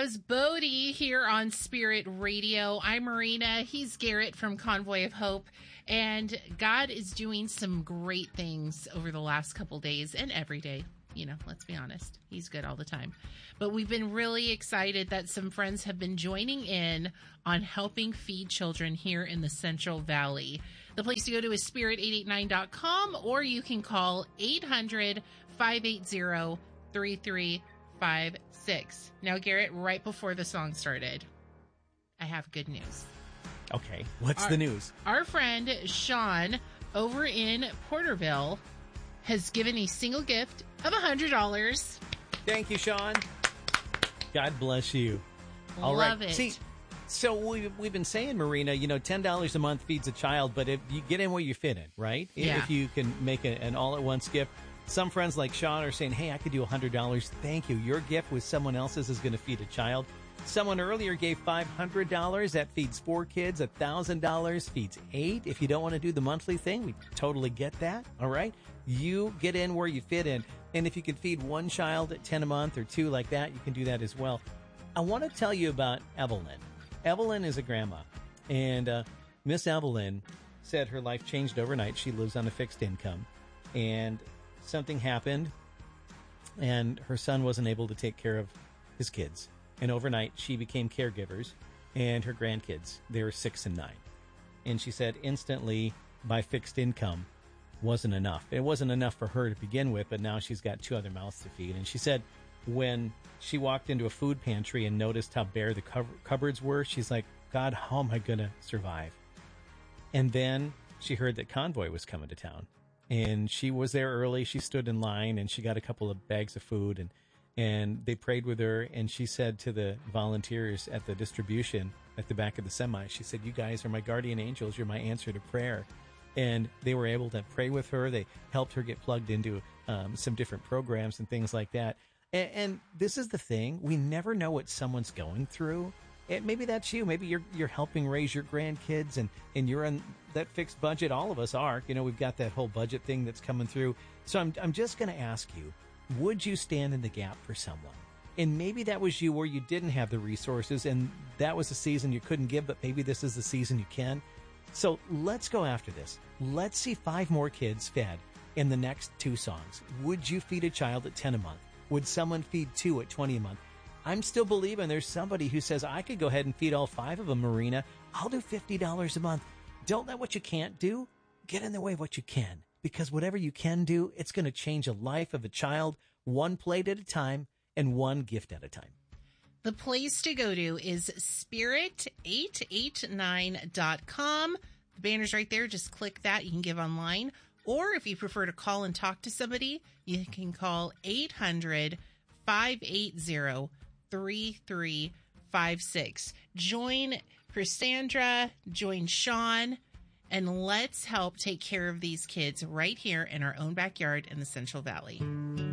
was Bodie here on Spirit Radio. I'm Marina. He's Garrett from Convoy of Hope. And God is doing some great things over the last couple days and every day. You know, let's be honest. He's good all the time. But we've been really excited that some friends have been joining in on helping feed children here in the Central Valley. The place to go to is spirit889.com, or you can call 800-580-3356. Now, Garrett, right before the song started, I have good news. Okay, what's the news? Our friend Sean over in Porterville has given a single gift of $100. Thank you, Sean. God bless you. All Love right. it. See, so we've been saying, Marina, you know, $10 a month feeds a child, but if you get in where you fit in, right? Yeah. If you can make an all-at-once gift. Some friends like Sean are saying, hey, I could do $100. Thank you. Your gift with someone else's is going to feed a child. Someone earlier gave $500. That feeds 4 kids. $1,000 feeds 8. If you don't want to do the monthly thing, we totally get that. All right. You get in where you fit in. And if you can feed one child at 10 a month or 2 like that, you can do that as well. I want to tell you about Evelyn. Evelyn is a grandma. And Miss Evelyn said her life changed overnight. She lives on a fixed income. And something happened. And her son wasn't able to take care of his kids. And overnight, she became caregivers, and her grandkids, they were 6 and 9. And she said instantly, by fixed income, wasn't enough. It wasn't enough for her to begin with, but now she's got 2 other mouths to feed. And she said when she walked into a food pantry and noticed how bare the cupboards were, she's like, God, how am I going to survive? And then she heard that Convoy was coming to town. And she was there early. She stood in line, and she got a couple of bags of food, and they prayed with her, and she said to the volunteers at the distribution at the back of the semi, she said, you guys are my guardian angels. You're my answer to prayer. And they were able to pray with her. They helped her get plugged into some different programs and things like that. And this is the thing. We never know what someone's going through. And maybe that's you. Maybe you're helping raise your grandkids, and you're on that fixed budget. All of us are. You know, we've got that whole budget thing that's coming through. So I'm just going to ask you, would you stand in the gap for someone? And maybe that was you where you didn't have the resources, and that was a season you couldn't give, but maybe this is the season you can. So let's go after this. Let's see 5 more kids fed in the next 2 songs. Would you feed a child at 10 a month? Would someone feed 2 at 20 a month? I'm still believing there's somebody who says, I could go ahead and feed all 5 of them, Marina. I'll do $50 a month. Don't let what you can't do get in the way of what you can. Because whatever you can do, it's going to change the life of a child 1 plate at a time and 1 gift at a time. The place to go to is spirit889.com. The banner's right there. Just click that. You can give online. Or if you prefer to call and talk to somebody, you can call 800-580-3356. Join Chrisandra, join Sean, and let's help take care of these kids right here in our own backyard in the Central Valley.